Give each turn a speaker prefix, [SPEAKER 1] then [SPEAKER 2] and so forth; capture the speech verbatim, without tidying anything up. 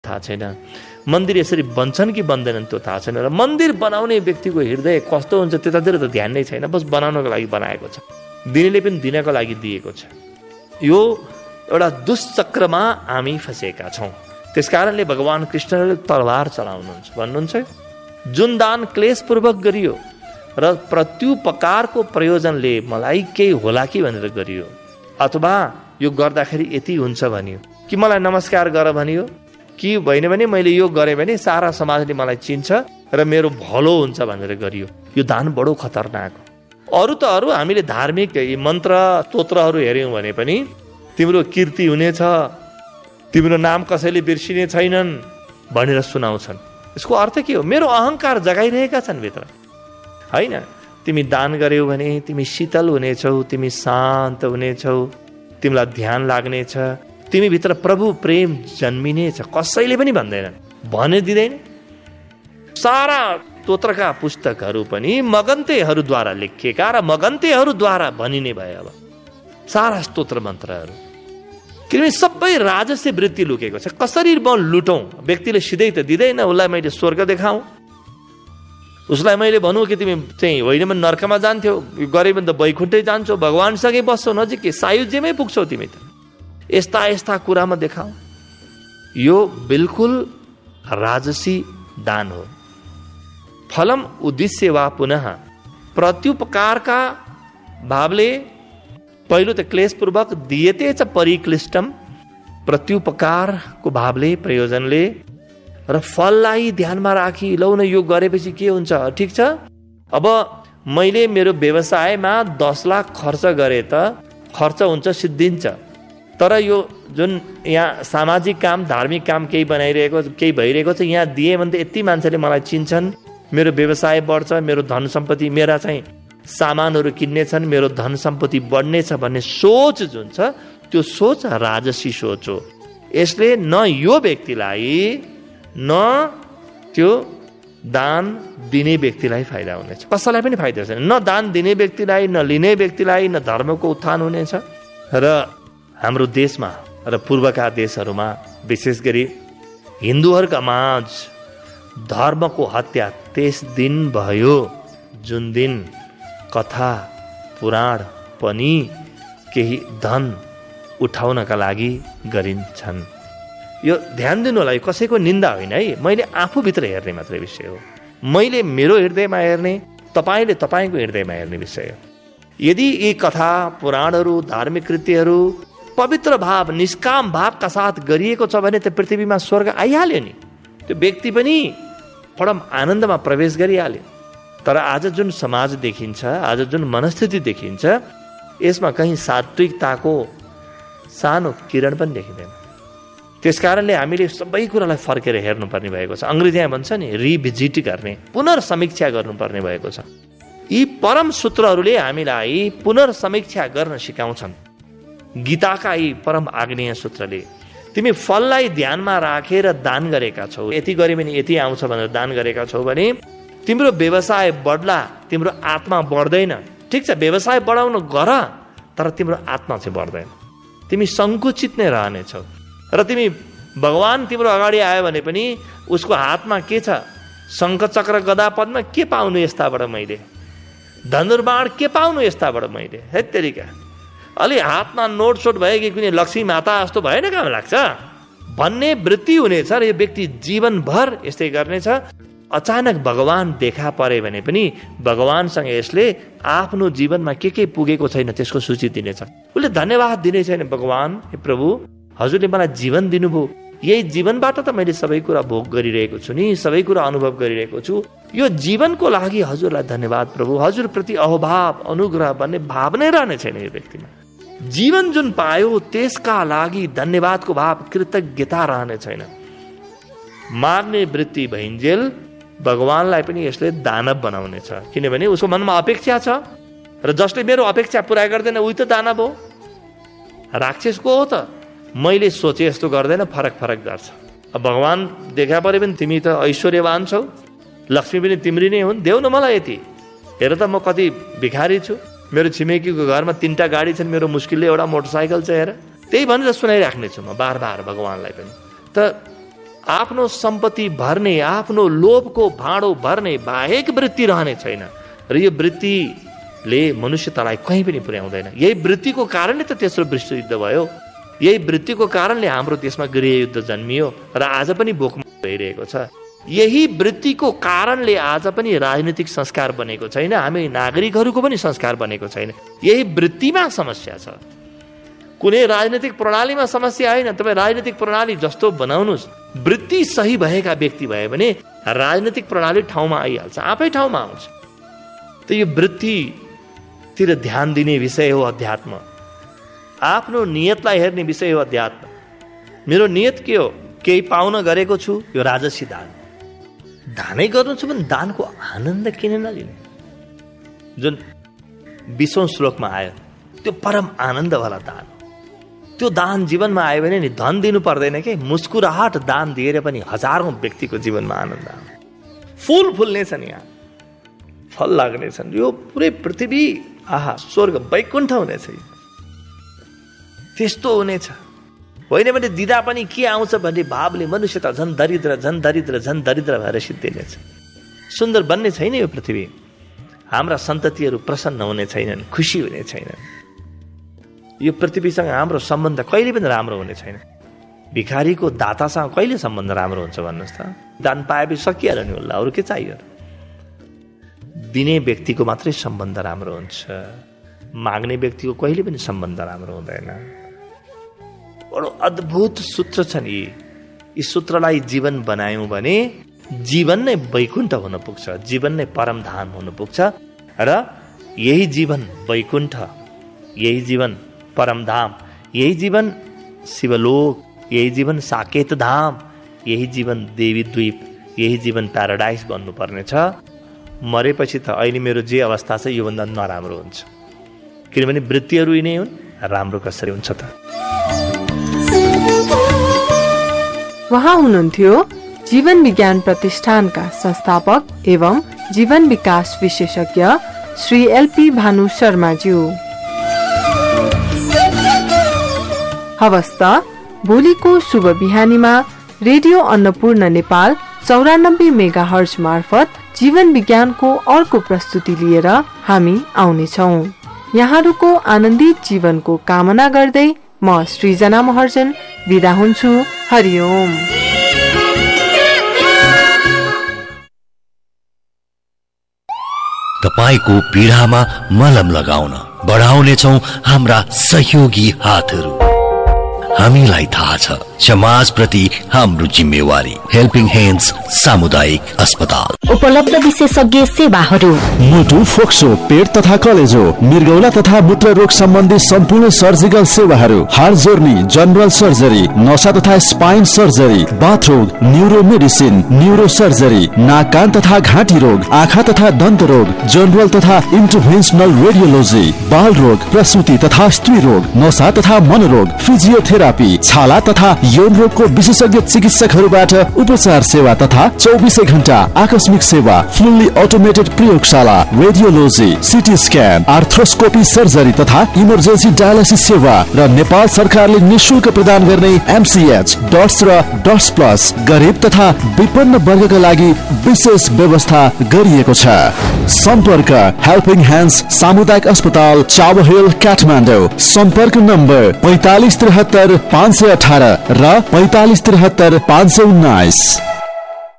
[SPEAKER 1] थाहा छैन। मन्दिर यसरी बन्छन् कि बन्दैनन् त्यो थाहा छैन। र मन्दिर बनाउने व्यक्तिको हृदय कस्तो हुन्छ त्यतातिर त ध्यान नै छैन, बस बनाउनको लागि बनाएको छ, दिनेले पनि दिनको लागि दिएको छ। यो एउटा दुष्चक्रमा हामी फँसेका छौँ। त्यसकारणले भगवान कृष्णले तरबार चलाउनुहुन्छ, भन्नुहुन्छ जुन दान क्लेशपूर्वक गरियो र प्रत्युपकारको प्रयोजनले मलाई केही होला कि भनेर गरियो, अथवा यो गर्दाखेरि यति हुन्छ भनियो, कि मलाई नमस्कार गर भनियो, कि होइन भने मैले यो गरेँ भने सारा समाजले मलाई चिन्छ र मेरो भलो हुन्छ भनेर गरियो, यो दान बडो खतरनाक हो। अरू त अरू हामीले धार्मिक मन्त्र स्तोत्रहरू हेऱ्यौँ भने पनि तिम्रो कीर्ति हुनेछ, तिम्रो नाम कसैले बिर्सिने छैनन् भनेर सुनाउँछन्। यसको अर्थ के हो? मेरो अहङ्कार जगाइरहेका छन् भित्र, होइन? तिमी दान गर्यौ भने तिमी शीतल हुनेछौ, तिमी शान्त हुनेछौ, तिमीलाई ध्यान लाग्नेछ, तिमी भित्र प्रभु प्रेम जन्मिनेछ। कसैले पनि भन्दैनन्, भने दिँदैन। सारा स्तोत्रका पुस्तकहरू पनि मगन्तेहरूद्वारा लेखिएका र मगन्तेहरूद्वारा भनिने भए। अब सारा स्तोत्र मन्त्रहरू किनभने सबै राजस्य वृत्ति लुकेको छ। कसरी म लुटौँ? व्यक्तिले सिधै त दिँदैन। उसलाई मैले स्वर्ग देखाउँ, उसलाई मैले भनौँ कि तिमी चाहिँ होइन भने नर्कमा जान्थ्यौ, गऱ्यो भने त वैकुण्ठै जान्छौ, भगवानसँगै बस्छौ, नजिकै सायुज्यमै पुग्छौ तिमी त। यस्ता यस्ता कुरामा देखाऊ। यो बिल्कुल राजसी दान हो। फलम उद्देश्य वा पुनः प्रत्युपकारका भावले पहिलो त क्लेशपूर्वक दिएते च परिक्लिष्टम, प्रत्युपकारको भावले प्रयोजनले र फललाई ध्यानमा राखी लौ न यो गरेपछि के हुन्छ, ठिक छ अब मैले मेरो व्यवसायमा दस लाख खर्च गरे त खर्च हुन्छ, सिद्धिन्छ, तर यो जुन यहाँ सामाजिक काम धार्मिक काम केही बनाइरहेको केही भइरहेको छ, यहाँ दिए भने त यति मान्छेले मलाई चिन्छन्, मेरो व्यवसाय बढ्छ, मेरो धन सम्पत्ति मेरा चाहिँ सामानहरू किन्नेछन्, मेरो धन सम्पत्ति बढ्नेछ भन्ने सोच जुन छ त्यो सोच राजसी सोच हो। यसले न यो व्यक्तिलाई न त्यो दान दिने व्यक्तिलाई फाइदा हुनेछ, कसैलाई पनि फाइदा छैन। न दान दिने व्यक्तिलाई, न लिने व्यक्तिलाई, न धर्मको उत्थान हुनेछ। र हाम्रो देशमा र पूर्वका देशहरूमा विशेष गरी हिन्दूहरूका माझ धर्मको हत्या त्यस दिन भयो जुन दिन कथा पुराण पनि केही धन उठाउनका लागि गरिन्छन्। यो ध्यान दिनुलाई कसैको निन्दा होइन है, मैले आफूभित्र हेर्ने मात्रै विषय हो। मैले मेरो हृदयमा हेर्ने, तपाईँले तपाईँको हृदयमा हेर्ने विषय हो। यदि यी कथा पुराणहरू धार्मिक कृत्यहरू पवित्र भाव निष्काम भावका साथ गरिएको छ भने त पृथ्वीमा स्वर्ग आइहाल्यो नि, त्यो व्यक्ति पनि परम आनन्दमा प्रवेश गरिहाल्यो। तर आज जुन समाज देखिन्छ, आज जुन मनस्थिति देखिन्छ, यसमा कहीँ सात्विकताको सानो किरण पनि देखिँदैन। त्यसकारणले हामीले सबै कुरालाई फर्केर हेर्नुपर्ने भएको छ। अङ्ग्रेजीमा भन्छ नि रिभिजिट गर्ने, पुनर्समीक्षा गर्नुपर्ने भएको छ। यी परम सूत्रहरूले हामीलाई पुनर्समीक्षा गर्न सिकाउँछन्। गीताका यी परम आग्नेय सूत्रले तिमी फललाई ध्यानमा राखेर दान गरेका छौ, यति गरे भने यति आउँछ भनेर दान गरेका छौ भने तिम्रो व्यवसाय बढ्ला, तिम्रो आत्मा बढ्दैन। ठिक छ, व्यवसाय बढाउन गर, तर तिम्रो आत्मा चाहिँ बढ्दैन, तिमी सङ्कुचित नै रहनेछौ। र तिमी भगवान तिम्रो अगाडि आयो भने पनि उसको हातमा के छ? शङ्ख चक्र गदा पद्म के पाउनु यस्ताबाट मैले? धनुर्बाण के पाउनु यस्ताबाट मैले? है तरिका अलि हातमा नोटसोट भयो कि कुनै लक्ष्मी माता जस्तो भएन काम लाग्छ भन्ने वृत्ति हुनेछ र यो व्यक्ति जीवनभर यस्तै गर्नेछ। अचानक भगवान देखा परे भने पनि भगवानसँग यसले आफ्नो जीवनमा के के पुगेको छैन त्यसको सूची दिनेछ। उसले धन्यवाद दिने छैन, भगवान हे प्रभु हजुरले मलाई जीवन दिनुभयो, यही जीवनबाट त मैले सबै कुरा भोग गरिरहेको छु नि, सबै कुरा अनुभव गरिरहेको छु, यो जीवनको लागि हजुरलाई धन्यवाद प्रभु, हजुरप्रति अहोभाव अनुग्रह भन्ने भाव नै रहने छैन यो व्यक्तिमा। जीवन जुन पायो त्यसका लागि धन्यवादको भाव कृतज्ञता रहने छैन। माग्ने वृत्ति भइन्जेल भगवानलाई पनि यसले दानव बनाउनेछ, किनभने उसको मनमा अपेक्षा छ र जसले मेरो अपेक्षा पुरा गर्दैन उही त दानव हो। राक्षसको हो त मैले सोचे यस्तो गर्दैन, फरक फरक गर्छ। अब भगवान देखा परे पनि तिमी त ऐश्वर्यवान छौ, लक्ष्मी पनि तिम्री नै हुन्, देऊ न मलाई यति, हेर त म कति भिखारी छु, मेरो छिमेकीको घरमा तिनवटा गाडी छन्, मेरो मुस्किलले एउटा मोटरसाइकल छ, हेर। त्यही भनेर सुनाइराख्ने छु म बार बार भगवानलाई पनि। त आफ्नो सम्पत्ति भर्ने, आफ्नो लोभको भाँडो भर्ने बाहेक वृत्ति रहने छैन र यो वृत्तिले मनुष्यतालाई कहीँ पनि पुर्याउँदैन। यही वृत्तिको कारणले त तेस्रो विश्वयुद्ध भयो, यही वृत्तिको कारणले हाम्रो देशमा गृहयुद्ध जन्मियो र आज पनि भोकमरी भइरहेको छ। यही वृत्तिको कारणले आज पनि राजनीतिक संस्कार बनेको छैन, हामी नागरिकहरूको पनि संस्कार बनेको छैन। यही वृत्तिमा समस्या छ, कुनै राजनीतिक प्रणालीमा समस्या होइन। तपाईँ राजनीतिक प्रणाली जस्तो बनाउनुहोस्, वृत्ति सही भएका व्यक्ति भयो भने राजनीतिक प्रणाली ठाउँमा आइहाल्छ, आफै ठाउँमा आउँछ। त यो वृत्तितिर ध्यान दिने विषय हो अध्यात्म, आफ्नो नियतलाई हेर्ने विषय हो अध्यात्म। मेरो नियत के हो? केही पाउन गरेको छु, यो राजसी दान। दानै गर्नु छु भने दानको आनन्द किन नलिने? जुन बीसौं श्लोकमा आयो त्यो परम आनन्दवाला दान। त्यो दान जीवनमा आयो भने नि धन दिनु पर्दैन के, मुस्कुराहट दान दिएर पनि हजारौं व्यक्तिको जीवनमा आनन्द आउँछ। फूल फुल्नेछन्, यहाँ फल लाग्नेछन्, यो पुरै पृथ्वी आहा स्वर्ग वैकुण्ठ हुनेछ। त्यस्तो हुनेछ। होइन भने दिँदा पनि के आउँछ भन्ने भावले मनुष्य त झन् दरिद्र झन् दरिद्र झन् दरिद्र भएर सिद्धिनेछ। सुन्दर बन्ने छैन यो पृथ्वी। हाम्रा सन्ततिहरू प्रसन्न हुने छैनन्, खुसी हुने छैनन्। यो पृथ्वीसँग हाम्रो सम्बन्ध कहिले पनि राम्रो हुने छैन। भिखारीको दातासँग कहिले सम्बन्ध राम्रो हुन्छ भन्नुहोस् त? दान पाएपछि सकिहाल्यो नि उसलाई, अरू के चाहियो? दिने व्यक्तिको मात्रै सम्बन्ध राम्रो हुन्छ, माग्ने व्यक्तिको कहिले पनि सम्बन्ध राम्रो हुँदैन। बडो अद्भुत सूत्र छन् यी। यी सूत्रलाई जीवन बनायौँ भने जीवन नै वैकुण्ठ हुन पुग्छ, जीवन नै परमधाम हुन पुग्छ। र यही जीवन वैकुण्ठ, यही जीवन परमधाम, यही जीवन शिवलोक, यही जीवन साकेत धाम, यही जीवन देवी द्वीप, यही जीवन प्याराडाइस बन्नुपर्ने छ। मरेपछि त अहिले मेरो जे अवस्था छ योभन्दा नराम्रो हुन्छ, किनभने वृत्तिहरू यिनै हुन्। राम्रो कसरी हुन्छ त?
[SPEAKER 2] उहाँ हुनुहुन्थ्यो जीवन विज्ञान प्रतिष्ठानका संस्थापक एवं जीवन विकास विशेषज्ञ श्री एलपी भानु शर्माज्यू। हवस् त भोलिको शुभ बिहानीमा रेडियो अन्नपूर्ण नेपाल चौरानब्बे मेगा हर्ज मार्फत जीवन विज्ञानको अर्को प्रस्तुति लिएर हामी आउनेछौँ। यहाँहरूको आनन्दित जीवनको कामना गर्दै म सृजना महर्जन बिदा हुन्छु। हरिओम।
[SPEAKER 3] तपाईको पीडामा मलम लगाउन बढाउनेछौं हाम्रा सहयोगी हातहरू। हामीलाई थाहा छ समाजप्रति हाम्रो जिम्मेवारी। हेल्पिङ ह्यान्ड्स सामुदायिक अस्पताल।
[SPEAKER 4] उपलब्ध विशेषज्ञ सेवाहरू
[SPEAKER 5] मुटु, फोक्सो, पेट तथा कलेजो, मृगौला तथा मूत्र रोग सम्बन्धी सम्पूर्ण सर्जिकल सेवाहरू, हार्ट जोर्नी, जनरल सर्जरी, नसा तथा spine surgery, बाथरोग, neuro medicine, neuro surgery, नाक कान तथा घाँटी रोग, आँखा तथा दन्त रोग, जनरल तथा इन्टरभेन्सनल रेडियोलोजी, बाल रोग, प्रसूति तथा स्त्री रोग, नसा तथा मनोरोग, फिजियोथेरापी, छाला तथा यौन रोगको विशेषज्ञ चिकित्सकहरूबाट उपचार सेवा तथा चौबिसै घण्टा आकस्मिक सेवा, फुल्ली अटोमेटेड प्रयोगशाला, radiology, CT scan, arthroscopy surgery तथा इमर्जेन्सी डायलिसिस सेवा र नेपाल सरकारले निशुल्क प्रदान गर्ने एमसीएच, डट्स र डट्स प्लस गरिब तथा विपन्न वर्गका लागि विशेष व्यवस्था गरिएको छ। सम्पर्क हेल्पिङ ह्यान्ड्स सामुदायिक अस्पताल, चाबो हिल, काठमाडौँ। सम्पर्क नम्बर पैंतालीस त्रिहत्तर पाँच सय अठारह र पैंतालीस त्रिहत्तर पाँच सय उन्नाइस।